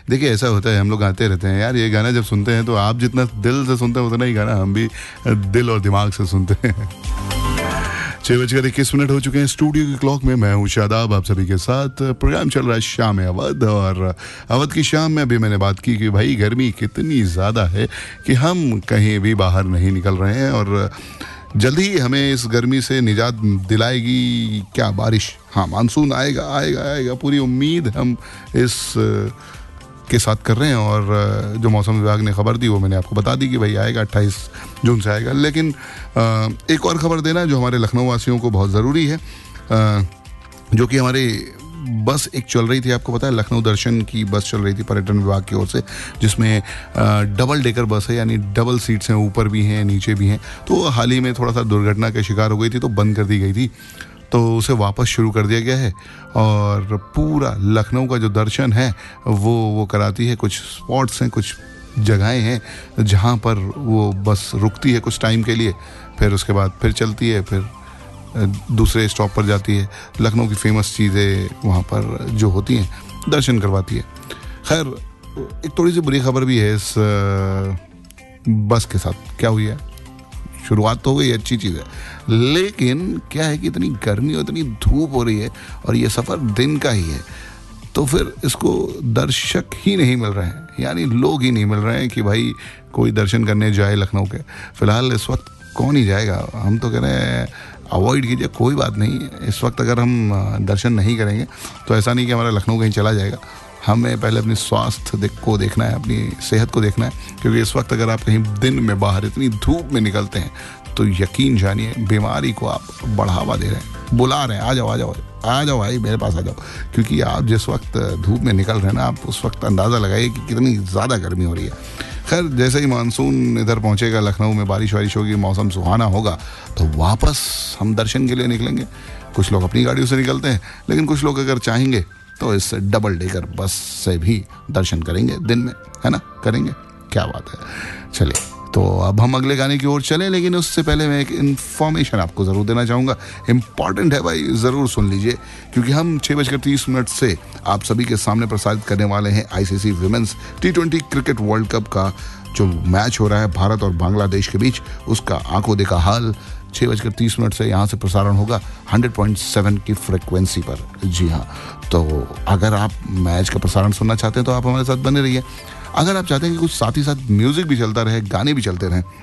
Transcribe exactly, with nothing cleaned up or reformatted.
देखिए ऐसा होता है, हम लोग गाते रहते हैं यार, ये गाना जब सुनते हैं तो आप जितना दिल से सुनते हैं उतना ही गाना हम भी दिल और दिमाग से सुनते हैं। छः बजकर इक्कीस मिनट हो चुके हैं स्टूडियो की क्लॉक में। मैं हूँ शादाब, आप सभी के साथ। प्रोग्राम चल रहा है शाम अवध, और अवध की शाम में अभी मैंने बात की कि भाई गर्मी कितनी ज़्यादा है कि हम कहीं भी बाहर नहीं निकल रहे हैं, और जल्दी ही हमें इस गर्मी से निजात दिलाएगी क्या बारिश। हाँ, मानसून आएगा आएगा आएगा, पूरी उम्मीद हम इस के साथ कर रहे हैं। और जो मौसम विभाग ने खबर दी वो मैंने आपको बता दी कि भाई आएगा, अट्ठाईस जून से आएगा। लेकिन एक और खबर देना जो हमारे लखनऊ वासियों को बहुत ज़रूरी है, जो कि हमारे बस एक चल रही थी, आपको पता है लखनऊ दर्शन की बस चल रही थी पर्यटन विभाग की ओर से, जिसमें डबल डेकर बस है, यानी डबल सीट्स हैं, ऊपर भी हैं नीचे भी हैं। तो हाल ही में थोड़ा सा दुर्घटना का शिकार हो गई थी तो बंद कर दी गई थी, तो उसे वापस शुरू कर दिया गया है। और पूरा लखनऊ का जो दर्शन है वो वो कराती है। कुछ स्पॉट्स हैं, कुछ जगहें हैं जहाँ पर वो बस रुकती है कुछ टाइम के लिए, फिर उसके बाद फिर चलती है, फिर दूसरे स्टॉप पर जाती है। लखनऊ की फेमस चीज़ें वहाँ पर जो होती हैं दर्शन करवाती है। खैर, एक थोड़ी सी बुरी खबर भी है इस बस के साथ। क्या हुई है, शुरुआत तो हो गई, अच्छी चीज़ है, लेकिन क्या है कि इतनी गर्मी और इतनी धूप हो रही है और ये सफ़र दिन का ही है, तो फिर इसको दर्शक ही नहीं मिल रहे हैं, यानी लोग ही नहीं मिल रहे हैं कि भाई कोई दर्शन करने जाए लखनऊ के। फ़िलहाल इस वक्त कौन ही जाएगा, हम तो कह रहे हैं अवॉइड कीजिए, कोई बात नहीं। इस वक्त अगर हम दर्शन नहीं करेंगे तो ऐसा नहीं कि हमारा लखनऊ कहीं चला जाएगा। हमें पहले अपनी स्वास्थ्य देख को देखना है, अपनी सेहत को देखना है, क्योंकि इस वक्त अगर आप कहीं दिन में बाहर इतनी धूप में निकलते हैं तो यकीन जानिए बीमारी को आप बढ़ावा दे रहे हैं, बुला रहे हैं, आ जाओ आ जाओ आ जाओ भाई मेरे पास आ जाओ। क्योंकि आप जिस वक्त धूप में निकल रहे हैं ना, आप उस वक्त अंदाज़ा लगाइए कि कितनी ज़्यादा गर्मी हो रही है। खैर, जैसे ही मानसून इधर पहुंचेगा, लखनऊ में बारिश वारिश होगी, मौसम सुहाना होगा, तो वापस हम दर्शन के लिए निकलेंगे। कुछ लोग अपनी गाड़ियों से निकलते हैं, लेकिन कुछ लोग अगर चाहेंगे तो इस डबल डेकर बस से भी दर्शन करेंगे दिन में, है ना, करेंगे। क्या बात है। चलिए, तो अब हम अगले गाने की ओर चलें, लेकिन उससे पहले मैं एक इन्फॉर्मेशन आपको ज़रूर देना चाहूँगा। इम्पॉर्टेंट है भाई, ज़रूर सुन लीजिए, क्योंकि हम छः बजकर तीस मिनट से आप सभी के सामने प्रसारित करने वाले हैं ICC women's T twenty cricket world cup का जो मैच हो रहा है भारत और बांग्लादेश के बीच, उसका आंखों देखा हाल। छः बजकर तीस मिनट से यहाँ से प्रसारण होगा हंड्रेड पॉइंट सेवन की फ्रिक्वेंसी पर। जी हाँ, तो अगर आप मैच का प्रसारण सुनना चाहते हैं तो आप हमारे साथ बने रहिए। अगर आप चाहते हैं कि कुछ साथ ही साथ म्यूज़िक भी चलता रहे, गाने भी चलते रहें,